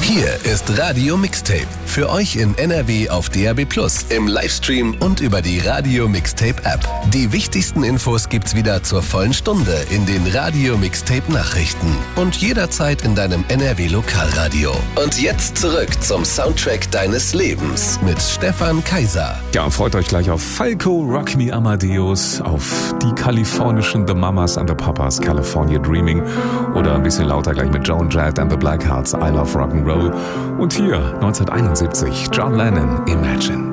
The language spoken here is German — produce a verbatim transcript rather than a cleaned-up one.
Hier ist Radio Mixtape. Für euch in N R W auf D A B plus, im Livestream und über die Radio Mixtape App. Die wichtigsten Infos gibt's wieder zur vollen Stunde in den Radio Mixtape Nachrichten und jederzeit in deinem N R W Lokalradio. Und jetzt zurück zum Soundtrack deines Lebens mit Stefan Kaiser. Ja, freut euch gleich auf Falco, Rock Me Amadeus, auf die kalifornischen The Mamas and the Papas, California Dreaming oder ein bisschen lauter gleich mit Joan Jett and the Blackhearts, I Love Rock'n'Roll. Und hier neunzehnhunderteinundsiebzig John Lennon, Imagine.